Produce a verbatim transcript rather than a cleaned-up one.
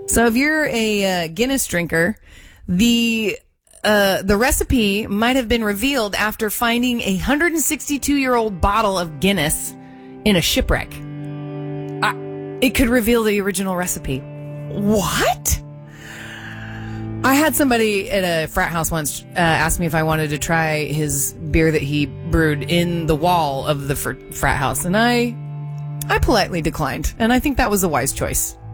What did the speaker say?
So if you're a uh, Guinness drinker, the uh, the recipe might have been revealed after finding a one hundred sixty-two year old bottle of Guinness in a shipwreck. Uh, it could reveal the original recipe. What? I had somebody at a frat house once uh, ask me if I wanted to try his beer that he brewed in the wall of the fr- frat house, and I I politely declined, and I think that was a wise choice.